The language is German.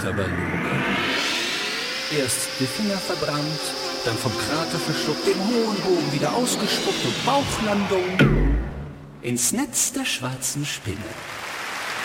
Waterbeluga. Erst die Finger verbrannt, dann vom Krater verschluckt, den hohen Bogen wieder ausgespuckt und Bauchlandung ins Netz der schwarzen Spinne.